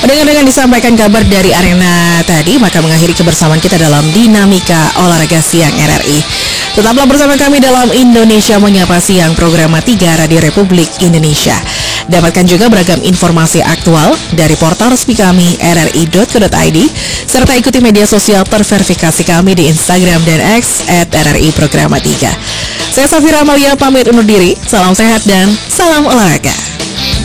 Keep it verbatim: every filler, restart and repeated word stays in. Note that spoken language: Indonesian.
Dengan dengan disampaikan kabar dari arena tadi, maka mengakhiri kebersamaan kita dalam Dinamika Olahraga Siang R R I. Tetaplah bersama kami dalam Indonesia Menyapa Siang, program tiga Radio Republik Indonesia. Dapatkan juga beragam informasi aktual dari portal resmi kami r r i dot co dot i d, serta ikuti media sosial terverifikasi kami di Instagram dan X at r r i programa tiga. Saya Safira Amalia pamit undur diri. Salam sehat dan salam olahraga.